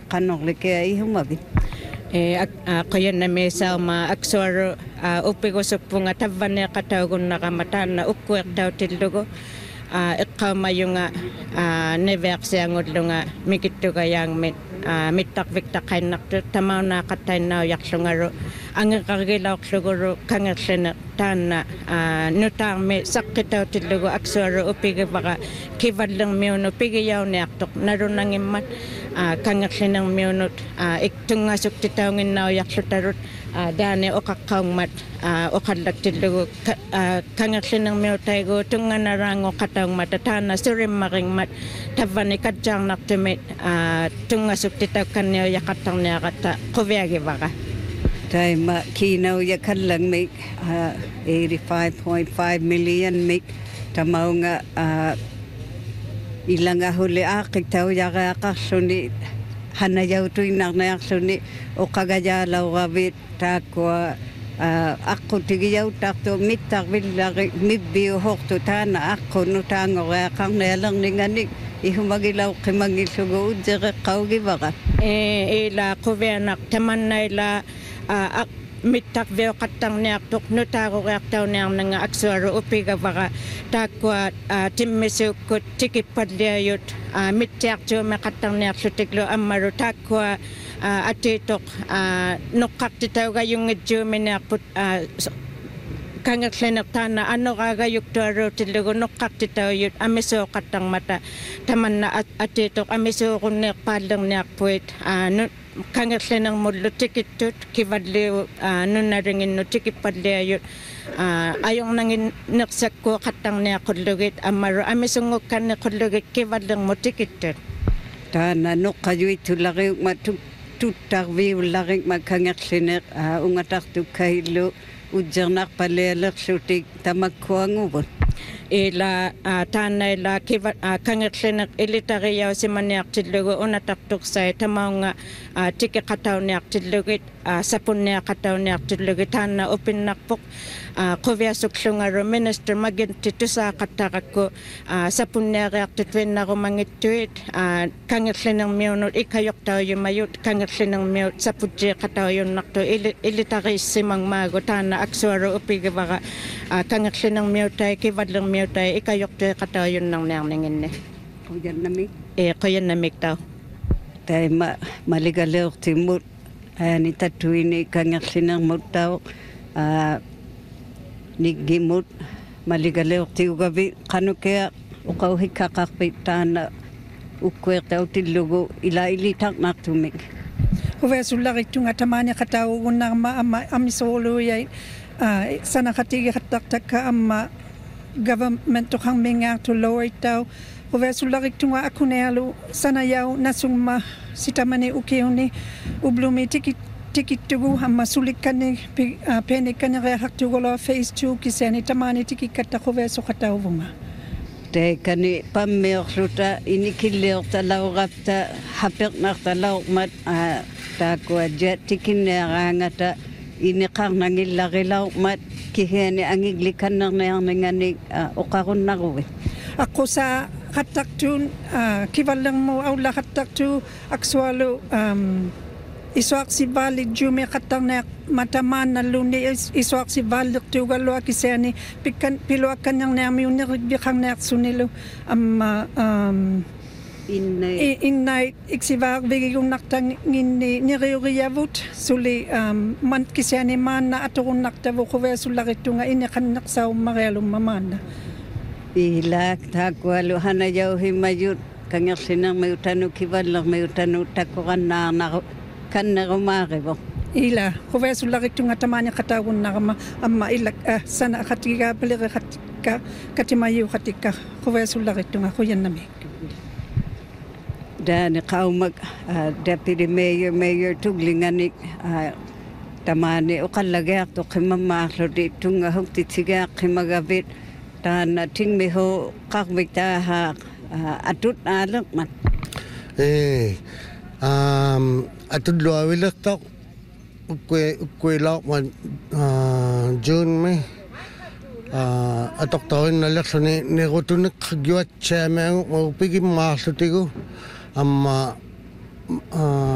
qanorlike ihumavit Qayan na mesa akswaro upigo supunga tavane katawgun nakamatana ukwer daw tildugo iqama yung neverse ang udlunga mikito kayang mitak vikta kainak tamaw na katay na yakslungaro ang kagilaw siguro kangasen tana nutang me sakitaw tildugo akswaro upigo baka kivadlang miuno pigiyaw ni aktok narunang iman kangasen ng miunot iktung ngasuk titawngin na yaksutarot dane okakaung mat okalag tildugo kangasen ng miutay go tunga narango kataung matatana surim maring mat tavani kadjang naktumit tunga suktitaw kanyo yakatang niya kata kuvyagi baka tay ma kinaw yakallang make 85.5 million make tamaw nga ilang huli akik taw yakakasuni hanayaw tuwing naknayakasuni o kagayalaw gabit takwa ako tigiyaw takto mitak bilaki mibbiyo hokto tana ako nutango kaya kang nalang ninganik ihumagilaw kimangil sugo udjere kawgi baka ila kuvenak taman na ila mitak veo katang niyak tok nutago kayak taw niyang nga akswaro upiga baka takwa timmisukut tikipadliyayot mityak jo makatang niyak sutiklo amaru takwa atitok nukak titaw kayong ngedyo minakput kangaklenak tana ano kagayuk tuaro tilugo nukak titaw yut amiso katang mata taman na atitok amiso kunek padang niyak puit kangatlenang modlo tikitut kivadli nunaringin no tikipadli ayong nangin naksak ko katang niya kudlugit amaro amisungok kan na kudlugit kivadlang mo tikitut tana no kayo itulaki matutak viw laki magkangatlenak ungatak tu kahilo ujarnak palelak sutik tamakkuang ubon ila tanay la kangatlenak ilitariyaw si maniak tidlugo unataktuk say tamaw nga tiki kataw niyak tidlugit sapun niyak kataw niyak tidlugit tana upin nakpok kovya sukslungaro minister maginti tu sa katakak ko sapun niyak titwin na kumangituit kangatlenang miyonot ikayok taw yung mayut kangatlenang miyot sapudje kataw yung nakto ilitaris si mangmago tana akswaro upigi baka kangatlenang miyotay kivadlang miyotay ikayok tayo kataw yung nang nangingin ne kuyan namik kuyan namik taw tay maligaleo timut ni tatuini kangatlenang mutaw nigimut maligaleo tiugabi kanu kaya ukaw hikakakpit tana ukwer taw tilugo ila ilitak naktumik Kuvesulak tunga tamanya kataw unang amisolo yay sana katigi kataktak ka ama government to kang minga to lower taw kuvesulak tunga akunelo sana yaw nasungma sitamani ukeuni ublumi tikit tugu ama sulikani penikani rehak tugolo phase 2 kisani tamani tikit katak kuvesu kataw vunga te kani pammerluta inikillerta laurapta hapernarta laurmat takwa jet tikinnerangata iniqarnangillaqilaw mat kihani angiglikan nangani oqarun naruwe ako sa kataktun kivalang mo awla kataktu akswalo iswak si balik jume katang na mataman na luni iswak si balik tugalo kisani pikan piluakan yang nami unirbikang na sunilo Innay iksivak bigi yung naktang ni niriyavut suli man kisani man na aturun naktavu kuwe sulakit nga inikan naksaw marelum mamana ilak takwalu hanayaw himayut kangersinang mayutanu kibalak mayutanu takuran na kan na rumaribo ila kuwe sulakit nga tamanya katawun na amma ilak sana katiga palira katimayu katika kuwe sulakit nga kuyan nami dan kaumak deputy mayor tuglinganik tamani ukalagak to kimamahlo di tunga huktitsiga kimagabit tan tingmeho kakbita ha atut alak mat atut lo awilak tak ukwe lauk man June me atok tawin nalak so ni negotunik kagyat siya may upigim mahlo tigo amma